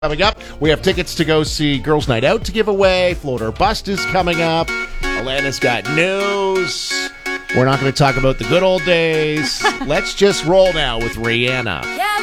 Coming up, we have tickets to go see Girls Night Out to give away. Float or Bust is coming up. Alana's got news. We're not going to talk about the good old days. Let's just roll now with Rihanna.